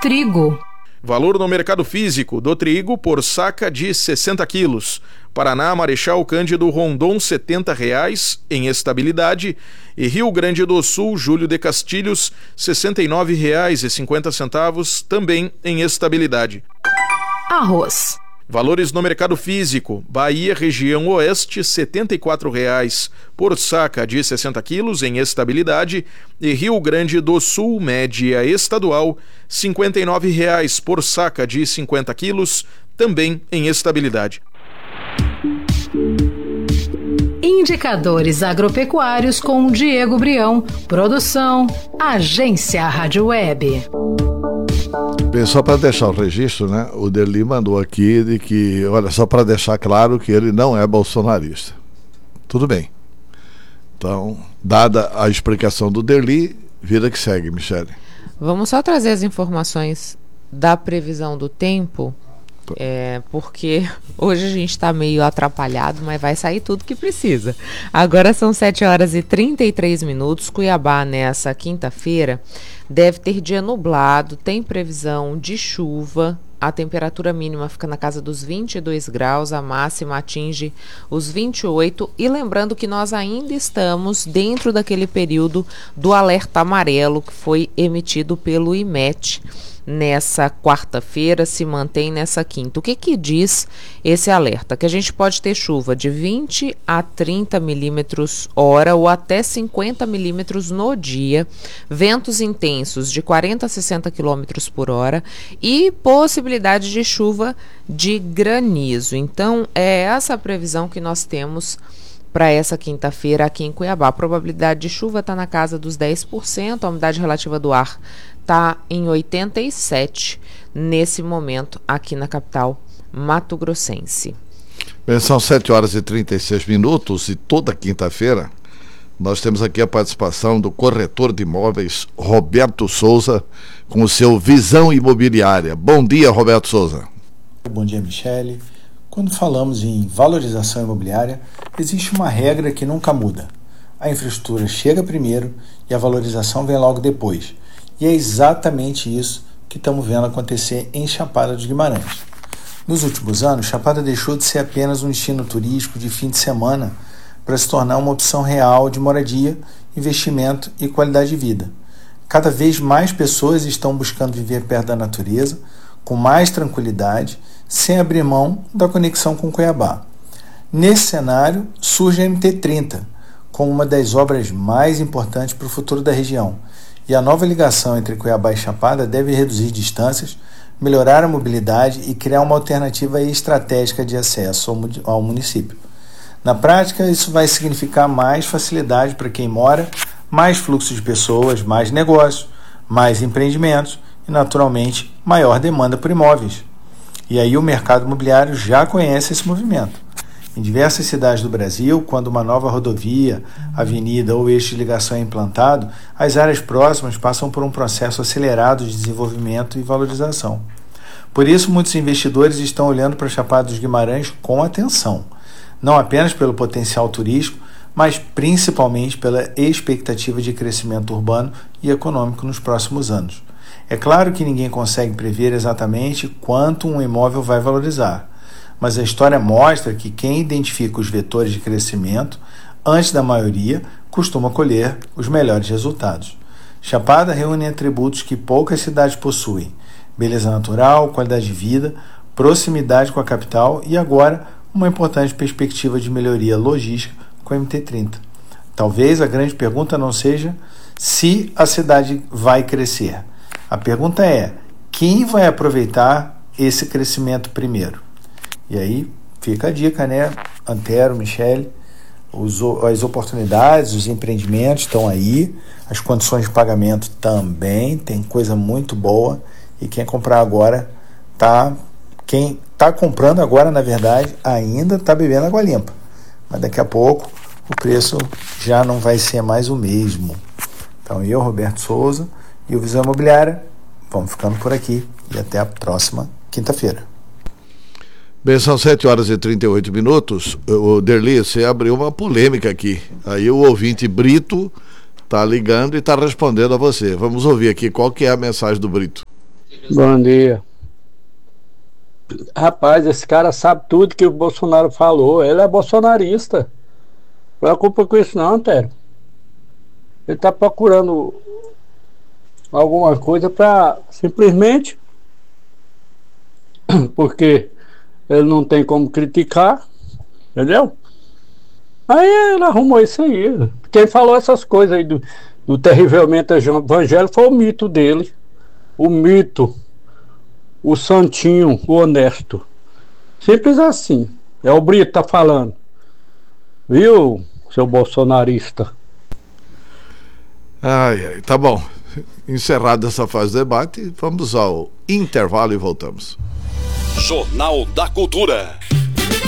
Trigo. Valor no mercado físico do trigo por saca de 60 quilos. Paraná, Marechal Cândido Rondon, R$ 70,00 em estabilidade. E Rio Grande do Sul, Júlio de Castilhos, R$ 69,50 também em estabilidade. Arroz. Valores no mercado físico. Bahia, região oeste, R$ 74,00 por saca de 60 quilos em estabilidade. E Rio Grande do Sul, média estadual, R$ 59,00 por saca de 50 quilos, também em estabilidade. Indicadores agropecuários com Diego Brião. Produção, Agência Rádio Web. Bem, só para deixar o registro, né? O Derli mandou aqui de que, olha, só para deixar claro que ele não é bolsonarista. Tudo bem. Então, dada a explicação do Derli, vida que segue, Michele. Vamos só trazer as informações da previsão do tempo, porque hoje a gente está meio atrapalhado, mas vai sair tudo que precisa. Agora são 7h33. Cuiabá, nessa quinta-feira, deve ter dia nublado, tem previsão de chuva. A temperatura mínima fica na casa dos 22 graus, a máxima atinge os 28. E lembrando que nós ainda estamos dentro daquele período do alerta amarelo que foi emitido pelo IMET. Nessa quarta-feira, se mantém nessa quinta. O que diz esse alerta? Que a gente pode ter chuva de 20 a 30 milímetros hora ou até 50 milímetros no dia, ventos intensos de 40 a 60 quilômetros por hora e possibilidade de chuva de granizo. Então, é essa a previsão que nós temos para essa quinta-feira aqui em Cuiabá. A probabilidade de chuva está na casa dos 10%, a umidade relativa do ar está em 87% nesse momento aqui na capital mato-grossense. Bem, são 7h36 e toda quinta-feira nós temos aqui a participação do corretor de imóveis Roberto Souza com o seu Visão Imobiliária. Bom dia, Roberto Souza. Bom dia, Michele. Quando falamos em valorização imobiliária, existe uma regra que nunca muda. A infraestrutura chega primeiro e a valorização vem logo depois. E é exatamente isso que estamos vendo acontecer em Chapada dos Guimarães. Nos últimos anos, Chapada deixou de ser apenas um destino turístico de fim de semana para se tornar uma opção real de moradia, investimento e qualidade de vida. Cada vez mais pessoas estão buscando viver perto da natureza, com mais tranquilidade, sem abrir mão da conexão com Cuiabá. Nesse cenário, surge a MT-30, como uma das obras mais importantes para o futuro da região. E a nova ligação entre Cuiabá e Chapada deve reduzir distâncias, melhorar a mobilidade e criar uma alternativa estratégica de acesso ao município. Na prática, isso vai significar mais facilidade para quem mora, mais fluxo de pessoas, mais negócios, mais empreendimentos e, naturalmente, maior demanda por imóveis. E aí o mercado imobiliário já conhece esse movimento. Em diversas cidades do Brasil, quando uma nova rodovia, avenida ou eixo de ligação é implantado, as áreas próximas passam por um processo acelerado de desenvolvimento e valorização. Por isso, muitos investidores estão olhando para a Chapada dos Guimarães com atenção, não apenas pelo potencial turístico, mas principalmente pela expectativa de crescimento urbano e econômico nos próximos anos. É claro que ninguém consegue prever exatamente quanto um imóvel vai valorizar, mas a história mostra que quem identifica os vetores de crescimento antes da maioria costuma colher os melhores resultados. Chapada reúne atributos que poucas cidades possuem: beleza natural, qualidade de vida, proximidade com a capital e agora uma importante perspectiva de melhoria logística com a MT-30. Talvez a grande pergunta não seja se a cidade vai crescer. A pergunta é: quem vai aproveitar esse crescimento primeiro? E aí fica a dica, né? Antero, Michele, as oportunidades, os empreendimentos estão aí, as condições de pagamento também, tem coisa muito boa, e quem comprar agora quem está comprando agora, na verdade, ainda está bebendo água limpa, mas daqui a pouco o preço já não vai ser mais o mesmo. Então eu, Roberto Souza e o Visão Imobiliária, vamos ficando por aqui e até a próxima quinta-feira. Bem, são 7h38. O Derli, você abriu uma polêmica aqui. Aí o ouvinte Brito está ligando e está respondendo a você. Vamos ouvir aqui qual que é a mensagem do Brito. Bom dia. Rapaz, esse cara sabe tudo que o Bolsonaro falou. Ele é bolsonarista. Não preocupa com isso não, Antero. Ele tá procurando alguma coisa para simplesmente porque ele não tem como criticar, entendeu? Aí ele arrumou isso aí. Quem falou essas coisas aí do terrivelmente evangelho foi o mito dele. O mito, o santinho, o honesto. Simples assim. É o Brito tá falando. Viu, seu bolsonarista? Ai, tá bom. Encerrada essa fase do debate, vamos ao intervalo e voltamos. Jornal da Cultura.